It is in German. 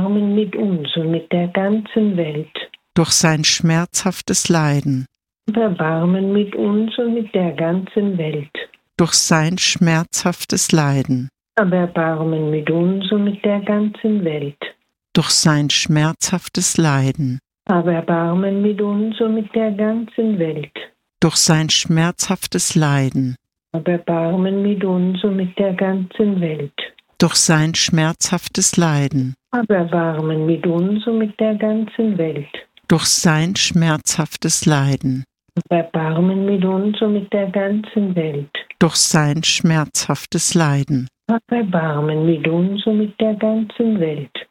Erbarmen mit uns und mit der ganzen Welt. durch sein schmerzhaftes Leiden, Hab Erbarmen mit uns und mit der ganzen Welt. durch sein schmerzhaftes Leiden, Hab Erbarmen mit uns und mit der ganzen Welt. durch sein schmerzhaftes Leiden, Hab Erbarmen mit uns und mit der ganzen Welt. durch sein schmerzhaftes Leiden, Hab Erbarmen mit uns und mit der ganzen Welt. durch sein schmerzhaftes Leiden, Hab Erbarmen mit uns und mit der ganzen Welt. durch sein schmerzhaftes Leiden, Hab Erbarmen mit uns und mit der ganzen Welt. durch sein schmerzhaftes Leiden, Hab Erbarmen mit uns und mit der ganzen Welt.